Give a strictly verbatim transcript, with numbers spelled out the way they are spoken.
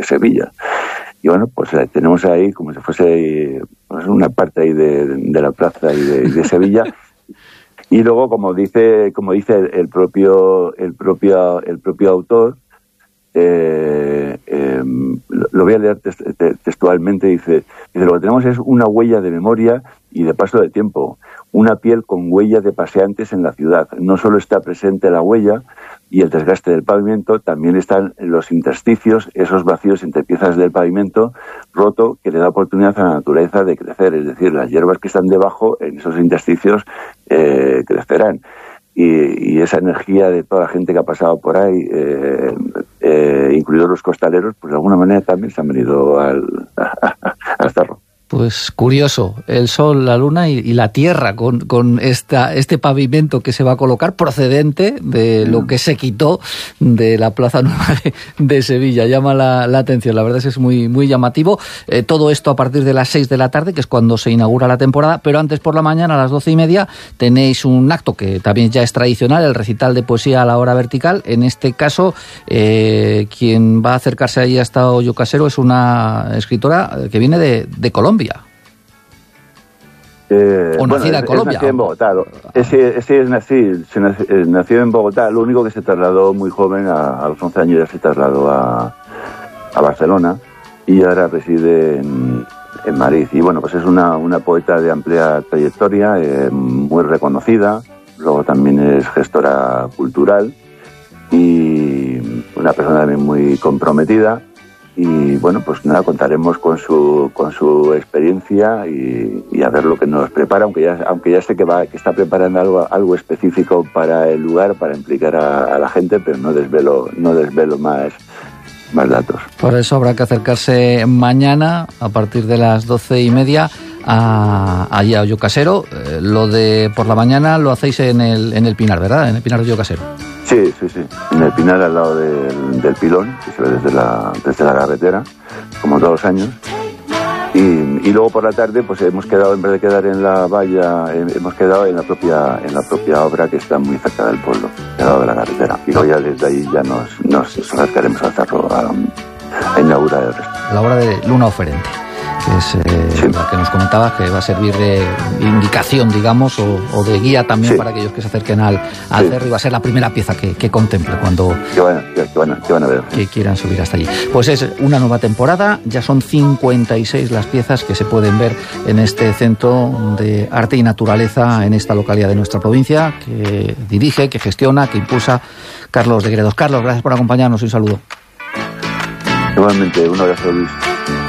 Sevilla. Y bueno, pues eh, tenemos ahí como si fuese pues, una parte ahí de, de la plaza y de, de Sevilla. Y luego, como dice, como dice el, el propio, el propio, el propio autor, eh, eh, lo voy a leer textualmente, dice, dice, lo que tenemos es una huella de memoria y de paso de tiempo, una piel con huellas de paseantes en la ciudad. No solo está presente la huella y el desgaste del pavimento, también están los intersticios, esos vacíos entre piezas del pavimento roto que le da oportunidad a la naturaleza de crecer, es decir, las hierbas que están debajo en esos intersticios eh, crecerán. Y, y esa energía de toda la gente que ha pasado por ahí, eh, eh, incluidos los costaleros, pues de alguna manera también se han venido al, al cerro. Pues curioso, el sol, la luna y, y la tierra con, con esta, este pavimento que se va a colocar procedente de lo que se quitó de la Plaza Nueva de, de Sevilla. Llama la, la atención, la verdad es que es muy, muy llamativo. Eh, todo esto a partir de las seis de la tarde, que es cuando se inaugura la temporada, pero antes por la mañana a las doce y media tenéis un acto que también ya es tradicional, el recital de poesía a la hora vertical. En este caso, eh, quien va a acercarse ahí hasta Hoyo Casero es una escritora que viene de, de Colombia. Eh, o nacida bueno, en Colombia. Es nacido en Bogotá. Sí, sí, es nacido, nació en Bogotá. Lo único que se trasladó muy joven, a, a los once años ya se trasladó a, a Barcelona y ahora reside en, en Madrid. Y bueno, pues es una, una poeta de amplia trayectoria, eh, muy reconocida. Luego también es gestora cultural y una persona también muy comprometida. Y bueno, pues nada, contaremos con su con su experiencia y, y a ver lo que nos prepara, aunque ya aunque ya sé que va que está preparando algo algo específico para el lugar, para implicar a, a la gente, pero no desvelo no desvelo más más datos. Por eso habrá que acercarse mañana a partir de las doce y media a, allí a Hoyo Casero. Eh, lo de por la mañana lo hacéis en el en el Pinar, ¿verdad? En el Pinar de Hoyo Casero. Sí, sí, sí. En el Pinar, al lado del, del pilón, que se ve desde la, desde la carretera, como todos los años. Y, y luego por la tarde, pues hemos quedado, en vez de quedar en la valla, hemos quedado en la propia en la propia obra que está muy cerca del pueblo, al lado de la carretera. Y luego ya desde ahí ya nos, nos acercaremos al cerro a, a inaugurar el resto. La obra de Luna Oferente, que es eh, sí. la que nos comentabas, que va a servir de indicación, digamos, o, o de guía también sí. para aquellos que se acerquen al, al sí. cerro, y va a ser la primera pieza que, que contemple cuando que van, que, que van, que van a ver, que quieran subir hasta allí. Pues es una nueva temporada, ya son cincuenta y seis las piezas que se pueden ver en este centro de arte y naturaleza en esta localidad de nuestra provincia, que dirige, que gestiona, que impulsa Carlos de Gredos. Carlos, gracias por acompañarnos y un saludo. Igualmente, un abrazo, Luis.